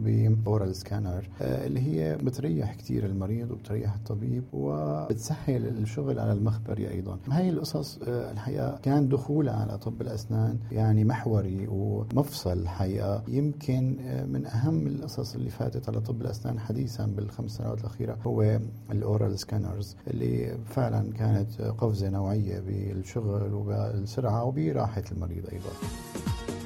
بأورال سكانر اللي هي بتريح كتير المريض وبتريح الطبيب وبتسهل الشغل على المخبري أيضا. هاي القصص الحقيقة كان دخولها على طب الأسنان يعني محوري ومفصل الحقيقة. يمكن من أهم القصص اللي فاتت على طب الأسنان حديثا بالخمس سنوات الأخيرة هو الأورال سكانرز اللي فعلا كانت قفزة نوعية بالشغل وبالسرعة وبراحة المريض أيضا.